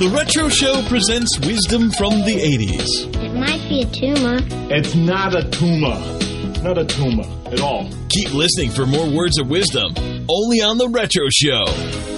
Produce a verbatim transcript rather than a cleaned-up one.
The Retro Show presents wisdom from the eighties. It might be a tumor. It's not a tumor. Not a tumor at all. Keep listening for more words of wisdom, only on The Retro Show.